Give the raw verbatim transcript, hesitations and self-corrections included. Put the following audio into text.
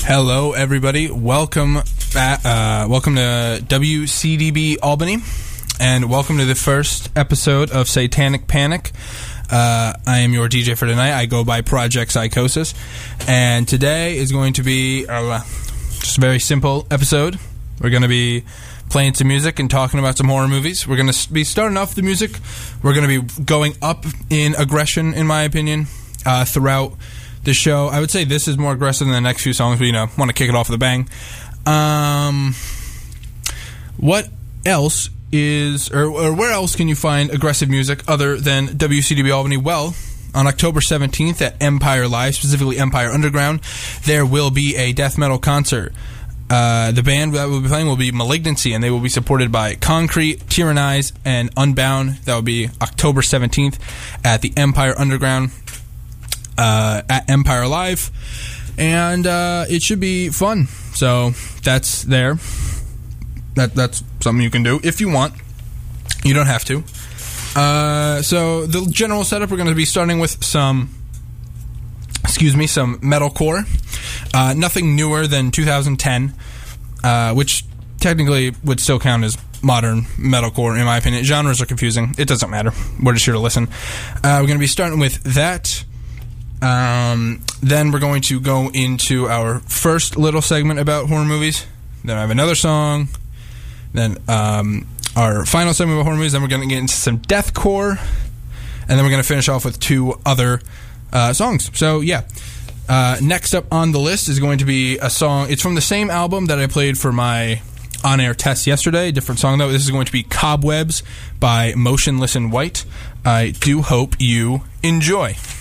Hello, everybody. Welcome, back, uh, welcome to W C D B Albany, and welcome to the first episode of Satanic Panic. Uh, I am your D J for tonight. I go by Project Psychosis, and today is going to be uh, just a very simple episode. We're going to be playing some music and talking about some horror movies. We're going to be starting off the music. We're going to be going up in aggression, in my opinion, uh, throughout the show. I would say this is more aggressive than the next few songs, but, you know, want to kick it off with a bang. Um, what else is, or, or where else can you find aggressive music other than W C D B Albany? Well, on October seventeenth at Empire Live, specifically Empire Underground, there will be a death metal concert. Uh, the band that will be playing will be Malignancy, and they will be supported by Concrete, Tyrannize, and Unbound. That will be October seventeenth at the Empire Underground. Uh, at Empire Live, and uh, it should be fun. So that's there. That that's something you can do if you want. You don't have to. Uh, so the general setup, we're going to be starting with some, excuse me, some metalcore. Uh, nothing newer than two thousand ten, uh, which technically would still count as modern metalcore, in my opinion. Genres are confusing. It doesn't matter. We're just here to listen. Uh, we're going to be starting with that. Um, then we're going to go into our first little segment about horror movies. Then I have another song. Then um, our final segment about horror movies. Then we're going to get into some deathcore. And then we're going to finish off with two other uh, songs. So, yeah. Uh, next up on the list is going to be a song. It's from the same album that I played for my on-air test yesterday. Different song, though. This is going to be Cobwebs by Motionless in White. I do hope you enjoy.